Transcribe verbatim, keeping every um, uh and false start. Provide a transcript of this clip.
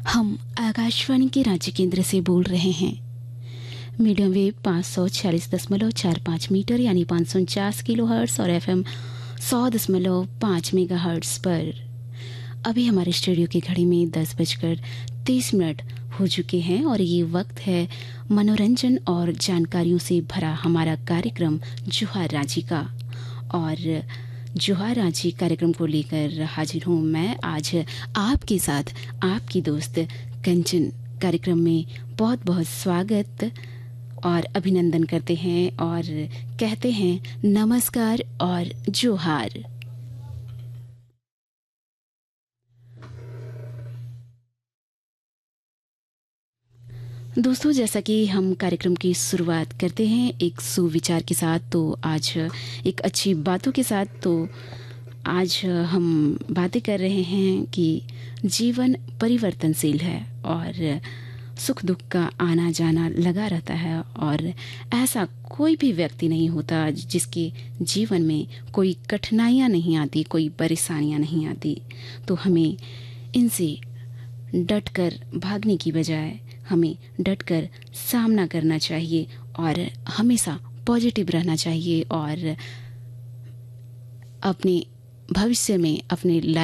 हम आकाशवाणी के रांची केंद्र से बोल रहे हैं। मीडियम वेव पाँच सौ छियालीस दशमलव चार पाँच मीटर यानी पाँच सौ उनचास किलो हर्ट्स और एफएम सौ दशमलव पाँच मेगा हर्ट्स पर। अभी हमारे स्टूडियो की घड़ी में दस बजकर तीस मिनट हो चुके हैं और ये वक्त है मनोरंजन और जानकारियों से भरा हमारा कार्यक्रम जोहार रांची का। और जोहार रांची कार्यक्रम को लेकर हाजिर हूँ मैं आज आपके साथ, आपकी दोस्त कंचन। कार्यक्रम में बहुत बहुत स्वागत और अभिनंदन करते हैं और कहते हैं नमस्कार और जोहार। दोस्तों, जैसा कि हम कार्यक्रम की शुरुआत करते हैं एक सुविचार के साथ, तो आज एक अच्छी बातों के साथ। तो आज हम बातें कर रहे हैं कि जीवन परिवर्तनशील है और सुख दुख का आना जाना लगा रहता है और ऐसा कोई भी व्यक्ति नहीं होता जिसके जीवन में कोई कठिनाइयाँ नहीं आती, कोई परेशानियाँ नहीं आती। तो हमें इनसे डटकर भागने की बजाय हमें डटकर सामना करना चाहिए और हमेशा पॉजिटिव रहना चाहिए और अपने भविष्य में, अपने लाइफ